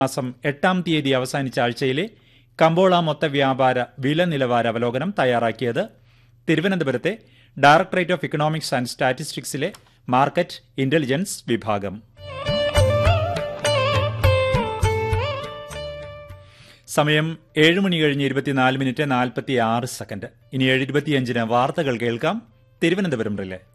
മാസം 8-ാം തീയതി അവസാനിച്ച ആഴ്ചയിലെ കമ്പോള മൊത്ത വ്യാപാര വില നിലവാര അവലോകനം തയ്യാറാക്കിയത് തിരുവനന്തപുരത്തെ directorate of economics and സ്റ്റാറ്റിസ്റ്റിക്സിലെ market intelligence വിഭാഗം. സമയം 7:24:24 ഇനി 7:25 വാർത്തകൾ കേൾക്കാം. തിരുവനന്തപുരം റിലേ.